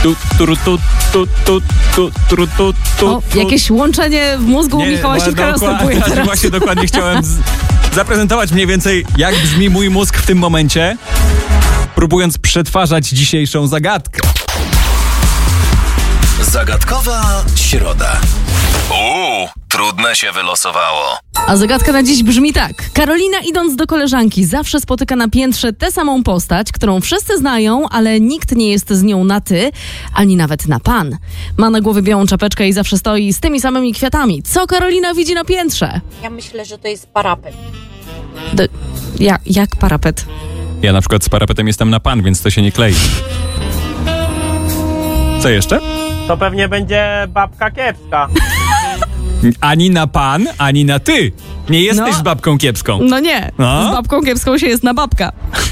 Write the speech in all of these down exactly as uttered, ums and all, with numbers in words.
Tu, tu, tu, tu, tu, tu, tu, tu, tu, O, jakieś łączenie w mózgu u Michała Siwka następuje teraz. Właśnie dokładnie chciałem z, zaprezentować mniej więcej, jak brzmi mój mózg w tym momencie, próbując przetwarzać dzisiejszą zagadkę. Zagadkowa środa. Uuu, trudne się wylosowało. A zagadka na dziś brzmi tak. Karolina, idąc do koleżanki, zawsze spotyka na piętrze tę samą postać, którą wszyscy znają, ale nikt nie jest z nią na ty, ani nawet na pan. Ma na głowie białą czapeczkę i zawsze stoi z tymi samymi kwiatami. Co Karolina widzi na piętrze? Ja myślę, że to jest parapet. D- ja, jak parapet? Ja na przykład z parapetem jestem na pan, więc to się nie klei. Co jeszcze? To pewnie będzie babka kiepska. Ani na pan, ani na ty. Nie jesteś No. z babką kiepską. No nie, No? z babką kiepską się jest na babka.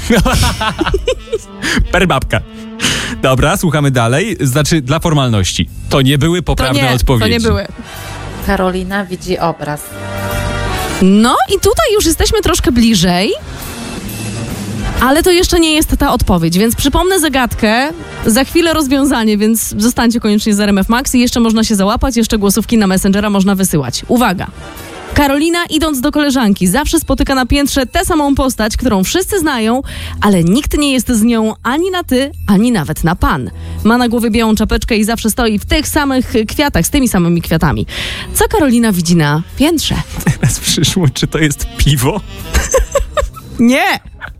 Per babka. Dobra, słuchamy dalej. Znaczy, dla formalności. To nie były To poprawne nie, odpowiedzi. to nie były. Karolina widzi obraz. No i tutaj już jesteśmy troszkę bliżej, ale to jeszcze nie jest ta odpowiedź, więc przypomnę zagadkę, za chwilę rozwiązanie, więc zostańcie koniecznie z R M F Max i jeszcze można się załapać, jeszcze głosówki na Messengera można wysyłać. Uwaga! Karolina, idąc do koleżanki, zawsze spotyka na piętrze tę samą postać, którą wszyscy znają, ale nikt nie jest z nią ani na ty, ani nawet na pan. Ma na głowie białą czapeczkę i zawsze stoi w tych samych kwiatach, z tymi samymi kwiatami. Co Karolina widzi na piętrze? Teraz przyszło, czy to jest piwo? Nie!